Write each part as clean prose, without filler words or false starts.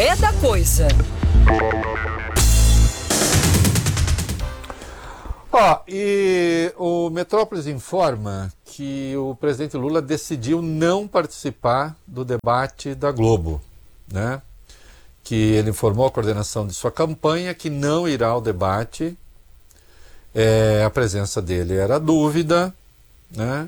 É da Coisa. E o Metrópolis informa que o presidente Lula decidiu não participar do debate da Globo, né? Que ele informou a coordenação de sua campanha que não irá ao debate. A presença dele era dúvida, né?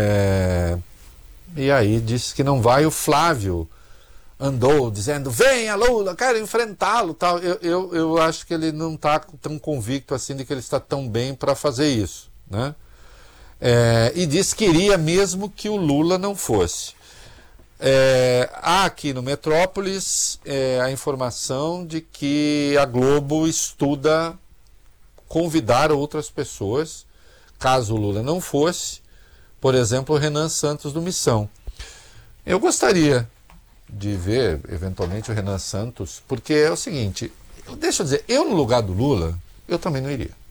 E aí disse que não vai. O Flávio andou dizendo: venha Lula, quero enfrentá-lo, tal. Eu acho que ele não está tão convicto assim de que ele está tão bem para fazer isso, né? E disse que iria mesmo que o Lula não fosse. Há aqui no Metrópolis a informação de que a Globo estuda convidar outras pessoas, caso o Lula não fosse, por exemplo, o Renan Santos do Missão. Eu gostaria de ver, eventualmente, o Renan Santos, porque é o seguinte, deixa eu dizer, eu no lugar do Lula, eu também não iria.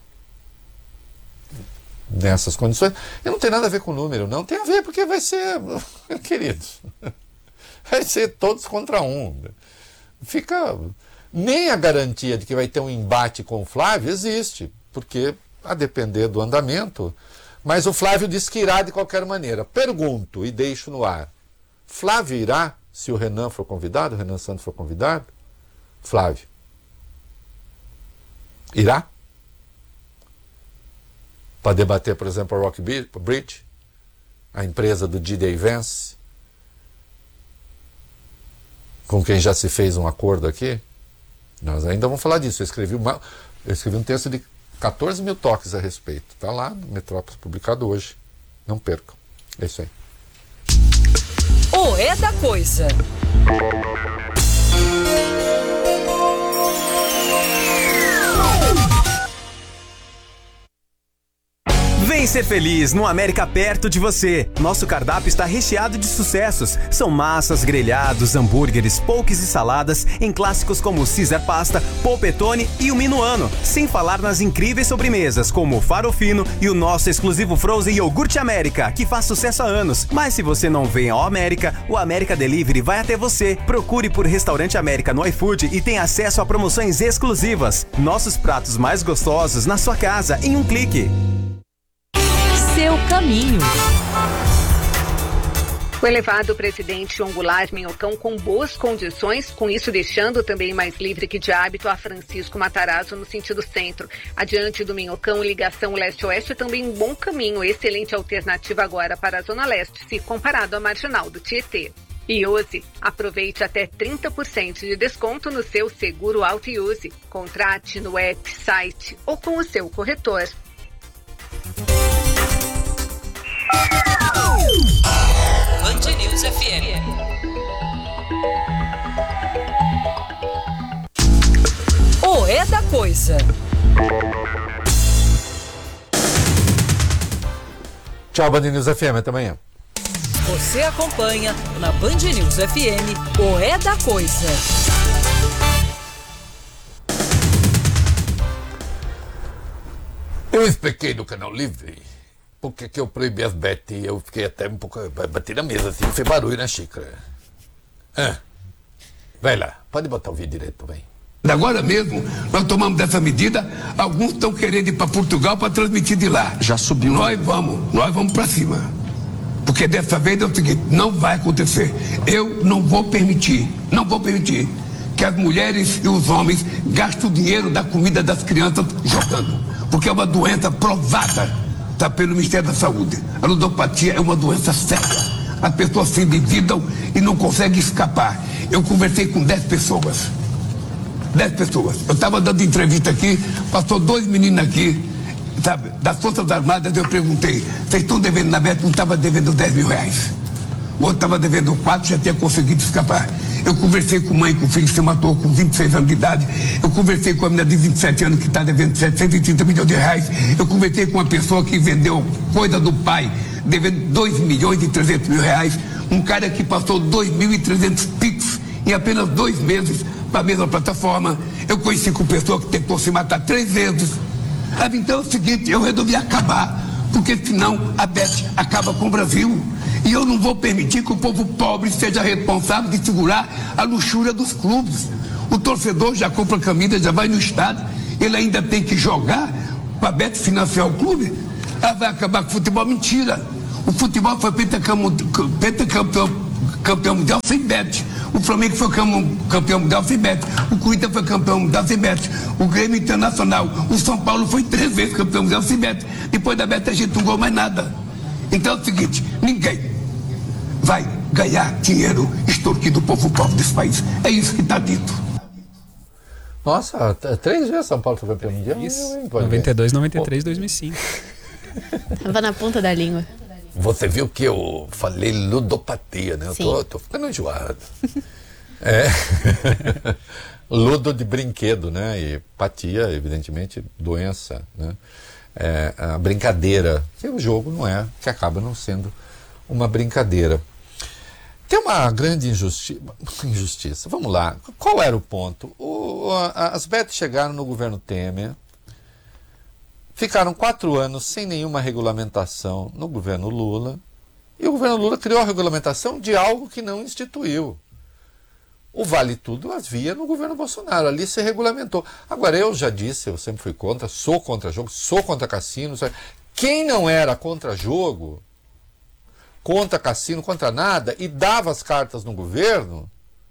Nessas condições, eu não tenho nada a ver com o número, não, tem a ver porque vai ser, queridos, vai ser todos contra um. Nem a garantia de que vai ter um embate com o Flávio existe, porque a depender do andamento, mas o Flávio disse que irá de qualquer maneira. Pergunto e deixo no ar, Flávio irá se o Renan for convidado, o Renan Santos for convidado? Flávio irá? Para debater, por exemplo, a Rock Bridge, a empresa do D.J. Vance, com quem já se fez um acordo aqui. Nós ainda vamos falar disso. Eu escrevi um texto de 14 mil toques a respeito. Está lá no Metrópolis, publicado hoje. Não percam. É isso aí. O É da Coisa. Vem ser feliz no América perto de você. Nosso cardápio está recheado de sucessos. São massas, grelhados, hambúrgueres, poques e saladas em clássicos como o Caesar Pasta, Polpettone e o Minuano. Sem falar nas incríveis sobremesas como o Farofino e o nosso exclusivo Frozen Iogurte América, que faz sucesso há anos. Mas se você não vem ao América, o América Delivery vai até você. Procure por Restaurante América no iFood e tenha acesso a promoções exclusivas. Nossos pratos mais gostosos na sua casa em um clique. Seu caminho. O elevado presidente João Goulart Minhocão com boas condições, com isso deixando também mais livre que de hábito a Francisco Matarazzo no sentido centro. Adiante do Minhocão, ligação leste-oeste também um bom caminho, excelente alternativa agora para a Zona Leste, se comparado à Marginal do Tietê. E use, aproveite até 30% de desconto no seu seguro auto e use. Contrate no app, site ou com o seu corretor. Band News FM. O É da Coisa. Tchau, Band News FM, até amanhã. Você acompanha na Band News FM o É da Coisa. Eu expliquei no Canal Livre porque que eu proibi as bets e eu fiquei até um pouco... Bati na mesa assim, fez barulho na xícara. Vai lá, pode botar o vídeo direito, vem. Agora mesmo, nós tomamos dessa medida, alguns estão querendo ir para Portugal para transmitir de lá. Já subiu. Nós vamos para cima. Porque dessa vez é o seguinte, não vai acontecer. Eu não vou permitir que as mulheres e os homens gastem o dinheiro da comida das crianças jogando. Porque é uma doença provada. Está pelo Ministério da Saúde. A ludopatia é uma doença séria. As pessoas se endividam e não conseguem escapar. Eu conversei com 10 pessoas. 10 pessoas. Eu estava dando entrevista aqui, passou 2 meninos aqui, sabe, das Forças Armadas, eu perguntei, vocês estão devendo na meta? Um estava devendo 10 mil reais. O outro estava devendo 4, já tinha conseguido escapar. Eu conversei com mãe, com filho que se matou com 26 anos de idade. Eu conversei com a menina de 27 anos que está devendo 730 milhões de reais. Eu conversei com uma pessoa que vendeu coisa do pai, devendo 2 milhões e 300 mil reais. Um cara que passou 2.300 pix em apenas 2 meses para a mesma plataforma. Eu conheci com pessoa que tentou se matar 3 vezes. Então é o seguinte, eu resolvi acabar porque senão a Beth acaba com o Brasil. E eu não vou permitir que o povo pobre seja responsável de segurar a luxúria dos clubes. O torcedor já compra camisa, já vai no estádio, ele ainda tem que jogar para a Beth financiar o clube. Ela vai acabar com o futebol. Mentira. O futebol foi campeão mundial sem Bet. O Flamengo foi campeão mundial sem Bet. O Corinthians foi campeão mundial sem Bet. O Grêmio Internacional. O São Paulo foi 3 vezes campeão mundial sem Bet. Depois da Bet a gente não ganhou mais nada. Então é o seguinte, ninguém vai ganhar dinheiro extorquindo o povo pobre desse país. É isso que está dito. Nossa, 3 vezes São Paulo foi campeão mundial? Isso, 92, 93, 2005. Tava na ponta da língua. Você viu que eu falei ludopatia, né? Eu tô ficando enjoado. Ludo de brinquedo, né? E patia, evidentemente, doença, né? A brincadeira, que o jogo não é, que acaba não sendo uma brincadeira. Tem uma grande injustiça. Vamos lá. Qual era o ponto? As bets chegaram no governo Temer, ficaram 4 anos sem nenhuma regulamentação no governo Lula, e o governo Lula criou a regulamentação de algo que não instituiu. O Vale Tudo havia no governo Bolsonaro, ali se regulamentou. Agora, eu já disse, eu sempre fui contra, sou contra jogo, sou contra cassino. Quem não era contra jogo, contra cassino, contra nada, e dava as cartas no governo,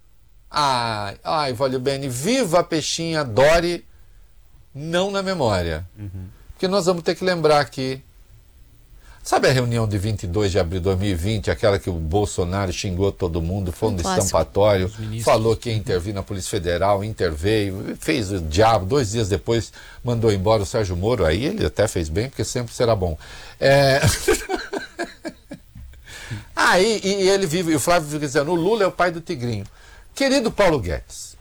Valeu bem, viva a peixinha, adore, não na memória. Porque nós vamos ter que lembrar que, sabe a reunião de 22 de abril de 2020, aquela que o Bolsonaro xingou todo mundo, foi um destampatório, falou que ia intervir na Polícia Federal, interveio, fez o diabo, 2 dias depois mandou embora o Sérgio Moro, aí ele até fez bem, porque sempre será bom. E ele vive, e o Flávio fica dizendo, o Lula é o pai do Tigrinho. Querido Paulo Guedes,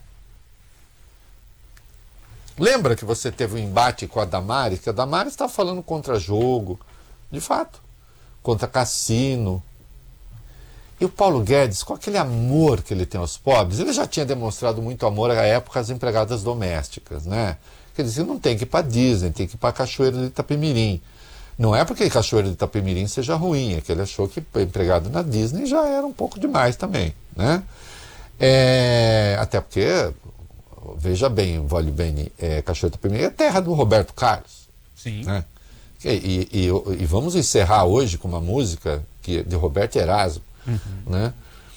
lembra que você teve um embate com a Damares, que a Damares estava falando contra jogo, de fato, contra cassino. E o Paulo Guedes, com aquele amor que ele tem aos pobres, ele já tinha demonstrado muito amor à época às empregadas domésticas, né? Quer dizer, não tem que ir para Disney, tem que ir para Cachoeira de Itapemirim. Não é porque Cachoeira de Itapemirim seja ruim, é que ele achou que empregado na Disney já era um pouco demais também, né? Até porque, veja bem, Vale Bene, Cachoeira de Itapemirim é terra do Roberto Carlos. Sim. Né? E vamos encerrar hoje com uma música de Roberto Erasmo. Né?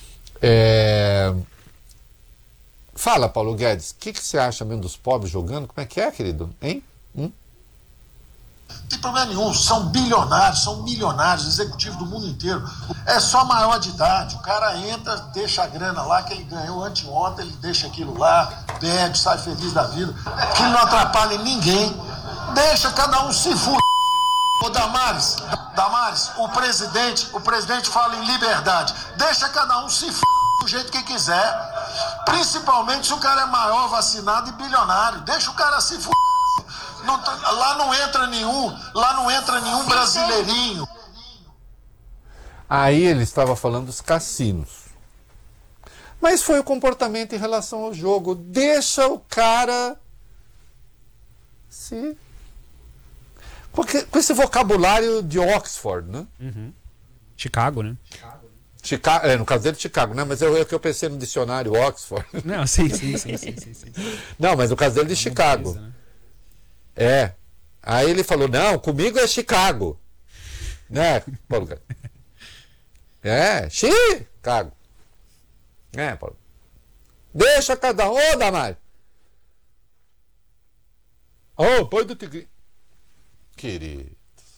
Fala, Paulo Guedes, o que você acha mesmo dos pobres jogando? Como é que é, querido? Hein? Não tem problema nenhum, são bilionários, são milionários, executivos do mundo inteiro. É só maior de idade, o cara entra, deixa a grana lá que ele ganhou anteontem, ele deixa aquilo lá, bebe, sai feliz da vida, que não atrapalha ninguém, deixa cada um se fuder. Ô Damares, o presidente fala em liberdade, deixa cada um se fuder do jeito que quiser, principalmente se o cara é maior, vacinado e bilionário, deixa o cara se fuder. Lá não entra nenhum brasileirinho. Aí ele estava falando dos cassinos. Mas foi o comportamento em relação ao jogo. Deixa o cara se... Porque, com esse vocabulário de Oxford, né? Chicago, né? Chicago, no caso dele, Chicago, né? Mas é o que eu pensei no dicionário Oxford. Não, sim. Não, mas no caso dele de Chicago. Né? Aí ele falou, não, comigo é Chicago. Né, Paulo? Chicago. Paulo. Deixa cada um. Ô, Damares. Pai do Tigrinho. Queridos.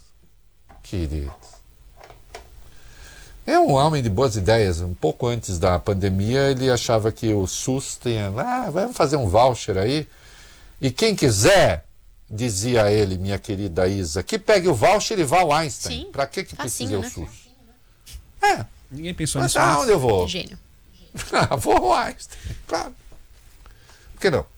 É um homem de boas ideias. Um pouco antes da pandemia, ele achava que o SUS tinha... vamos fazer um voucher aí. E quem quiser... Dizia ele, minha querida Isa, que pegue o voucher e vá ao Einstein. Para que precisa o SUS? Ninguém pensou nisso. Mas onde eu vou? Gênio. Vou ao Einstein, claro. Por que não?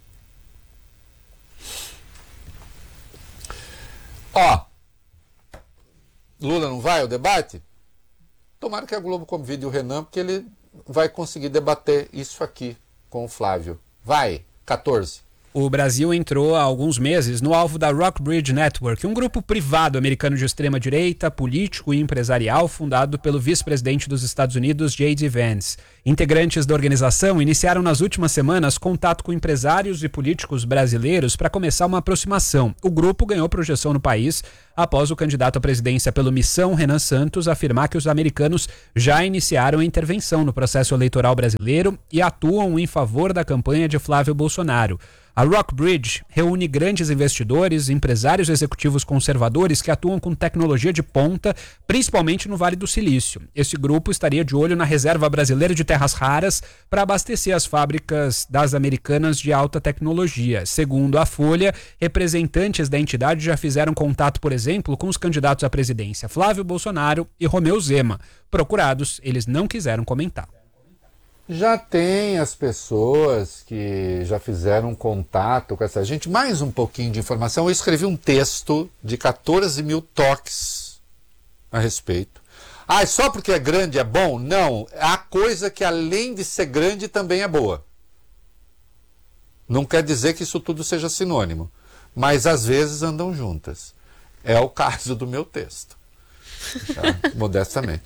Lula não vai ao debate? Tomara que a Globo convide o Renan, porque ele vai conseguir debater isso aqui com o Flávio. Vai, 14. O Brasil entrou há alguns meses no alvo da Rockbridge Network, um grupo privado americano de extrema-direita, político e empresarial fundado pelo vice-presidente dos Estados Unidos, J.D. Vance. Integrantes da organização iniciaram nas últimas semanas contato com empresários e políticos brasileiros para começar uma aproximação. O grupo ganhou projeção no país após o candidato à presidência pelo Missão, Renan Santos, afirmar que os americanos já iniciaram a intervenção no processo eleitoral brasileiro e atuam em favor da campanha de Flávio Bolsonaro. A Rockbridge reúne grandes investidores, empresários executivos conservadores que atuam com tecnologia de ponta, principalmente no Vale do Silício. Esse grupo estaria de olho na reserva brasileira de terras raras para abastecer as fábricas das americanas de alta tecnologia. Segundo a Folha, representantes da entidade já fizeram contato, por exemplo, com os candidatos à presidência Flávio Bolsonaro e Romeu Zema. Procurados, eles não quiseram comentar. Já tem as pessoas que já fizeram contato com essa gente. Mais um pouquinho de informação. Eu escrevi um texto de 14 mil toques a respeito. Ah, só porque é grande é bom? Não. Há coisa que além de ser grande também é boa. Não quer dizer que isso tudo seja sinônimo. Mas às vezes andam juntas. É o caso do meu texto. Tá? Modestamente.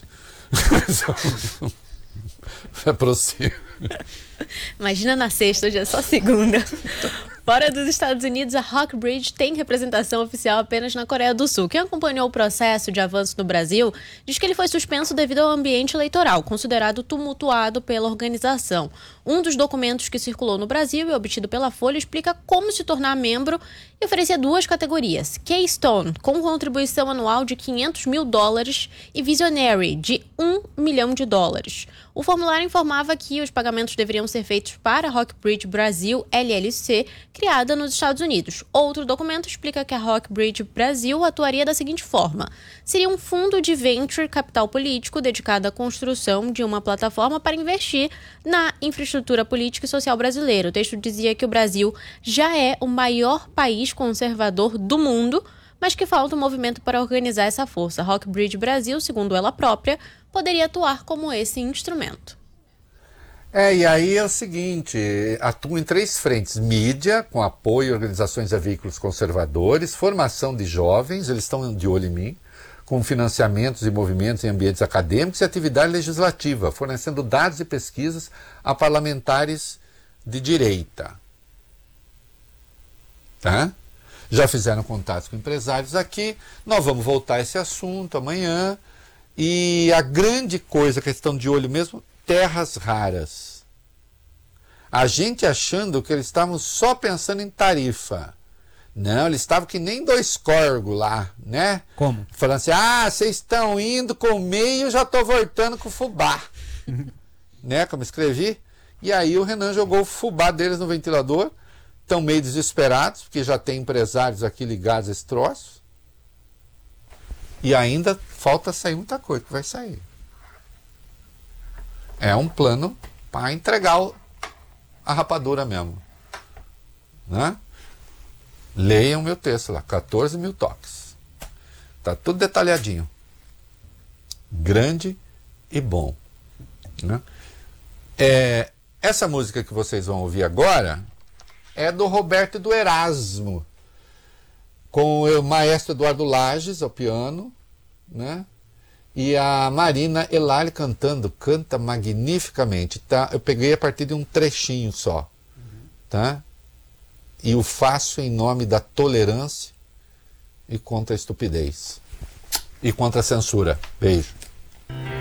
Prossiga. Imagina na sexta, hoje é só segunda. Fora dos Estados Unidos, a Rockbridge tem representação oficial apenas na Coreia do Sul. Quem acompanhou o processo de avanço no Brasil diz que ele foi suspenso devido ao ambiente eleitoral, considerado tumultuado pela organização. Um dos documentos que circulou no Brasil e obtido pela Folha explica como se tornar membro e oferecia 2 categorias. Keystone, com contribuição anual de $500 mil, e Visionary, de $1 milhão. O formulário informava que os pagamentos deveriam ser feitos para a Rockbridge Brasil LLC, criada nos Estados Unidos. Outro documento explica que a Rockbridge Brasil atuaria da seguinte forma: seria um fundo de venture capital político dedicado à construção de uma plataforma para investir na infraestrutura política e social brasileira. O texto dizia que o Brasil já é o maior país conservador do mundo, mas que falta um movimento para organizar essa força. A Rockbridge Brasil, segundo ela própria, poderia atuar como esse instrumento. E aí é o seguinte, atua em 3 frentes: mídia, com apoio a organizações e a veículos conservadores, formação de jovens, eles estão de olho em mim, com financiamentos e movimentos em ambientes acadêmicos, e atividade legislativa, fornecendo dados e pesquisas a parlamentares de direita. Tá? Já fizeram contatos com empresários aqui, nós vamos voltar a esse assunto amanhã. E a grande coisa que eles estão de olho mesmo, terras raras. A gente achando que eles estavam só pensando em tarifa. Não, eles estavam que nem 2 corgos lá, né? Como? Falando assim, vocês estão indo com o meio, eu já estou voltando com o fubá. Né, como escrevi. E aí o Renan jogou o fubá deles no ventilador. Estão meio desesperados, porque já tem empresários aqui ligados a esse troço. E ainda falta sair muita coisa que vai sair. É um plano para entregar a rapadura mesmo. Né? Leiam meu texto lá, 14 mil toques. Tá tudo detalhadinho. Grande e bom. Né? Essa música que vocês vão ouvir agora é do Roberto e do Erasmo, com o maestro Eduardo Lages ao piano, né? E a Marina Elali cantando, canta magnificamente, tá? Eu peguei a partir de um trechinho só, tá? E o faço em nome da tolerância e contra a estupidez e contra a censura. Beijo.